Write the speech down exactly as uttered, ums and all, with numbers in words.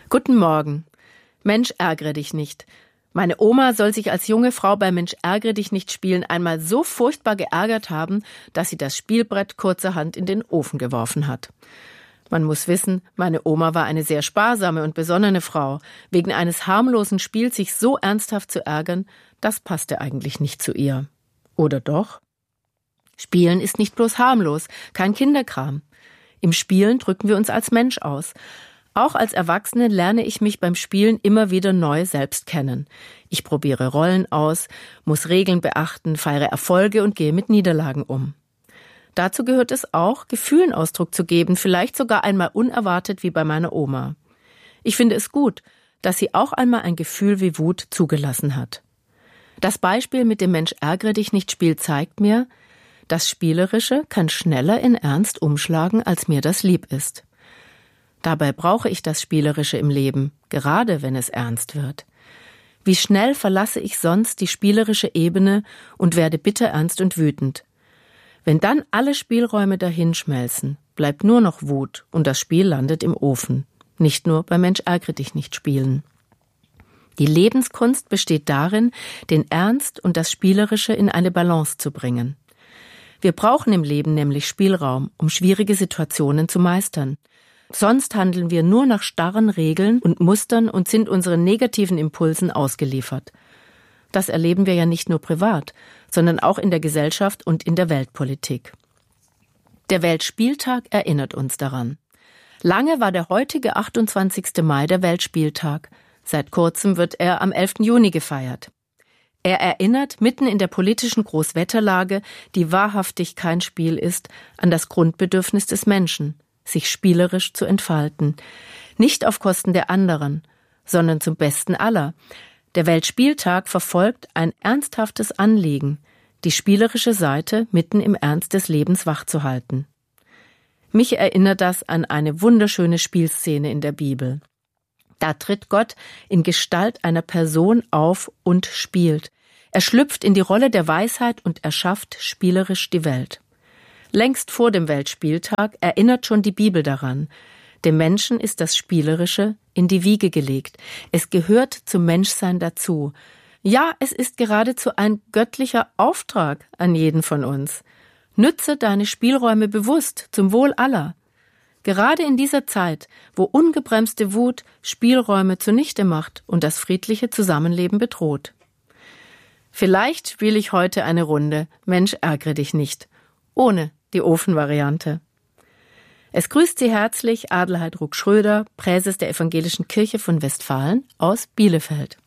Guten Morgen. Mensch, ärgere dich nicht. Meine Oma soll sich als junge Frau bei Mensch, ärgere dich nicht spielen einmal so furchtbar geärgert haben, dass sie das Spielbrett kurzerhand in den Ofen geworfen hat. Man muss wissen, meine Oma war eine sehr sparsame und besonnene Frau. Wegen eines harmlosen Spiels sich so ernsthaft zu ärgern, das passte eigentlich nicht zu ihr. Oder doch? Spielen ist nicht bloß harmlos, kein Kinderkram. Im Spielen drücken wir uns als Mensch aus. Auch als Erwachsene lerne ich mich beim Spielen immer wieder neu selbst kennen. Ich probiere Rollen aus, muss Regeln beachten, feiere Erfolge und gehe mit Niederlagen um. Dazu gehört es auch, Gefühlen Ausdruck zu geben, vielleicht sogar einmal unerwartet wie bei meiner Oma. Ich finde es gut, dass sie auch einmal ein Gefühl wie Wut zugelassen hat. Das Beispiel mit dem Mensch, ärgere dich nicht Spiel zeigt mir, das Spielerische kann schneller in Ernst umschlagen, als mir das lieb ist. Dabei brauche ich das Spielerische im Leben, gerade wenn es ernst wird. Wie schnell verlasse ich sonst die spielerische Ebene und werde bitterernst und wütend. Wenn dann alle Spielräume dahinschmelzen, bleibt nur noch Wut und das Spiel landet im Ofen. Nicht nur bei Mensch, ärgere dich nicht spielen. Die Lebenskunst besteht darin, den Ernst und das Spielerische in eine Balance zu bringen. Wir brauchen im Leben nämlich Spielraum, um schwierige Situationen zu meistern. Sonst handeln wir nur nach starren Regeln und Mustern und sind unseren negativen Impulsen ausgeliefert. Das erleben wir ja nicht nur privat, sondern auch in der Gesellschaft und in der Weltpolitik. Der Weltspieltag erinnert uns daran. Lange war der heutige achtundzwanzigste Mai der Weltspieltag. Seit kurzem wird er am elften Juni gefeiert. Er erinnert mitten in der politischen Großwetterlage, die wahrhaftig kein Spiel ist, an das Grundbedürfnis des Menschen, sich spielerisch zu entfalten. Nicht auf Kosten der anderen, sondern zum Besten aller. Der Weltspieltag verfolgt ein ernsthaftes Anliegen, die spielerische Seite mitten im Ernst des Lebens wachzuhalten. Mich erinnert das an eine wunderschöne Spielszene in der Bibel. Da tritt Gott in Gestalt einer Person auf und spielt. Er schlüpft in die Rolle der Weisheit und erschafft spielerisch die Welt. Längst vor dem Weltspieltag erinnert schon die Bibel daran. Dem Menschen ist das Spielerische in die Wiege gelegt. Es gehört zum Menschsein dazu. Ja, es ist geradezu ein göttlicher Auftrag an jeden von uns. Nütze deine Spielräume bewusst, zum Wohl aller. Gerade in dieser Zeit, wo ungebremste Wut Spielräume zunichte macht und das friedliche Zusammenleben bedroht. Vielleicht spiele ich heute eine Runde Mensch, ärgere dich nicht, ohne die Ofenvariante. Es grüßt Sie herzlich Adelheid Ruck-Schröder, Präses der Evangelischen Kirche von Westfalen aus Bielefeld.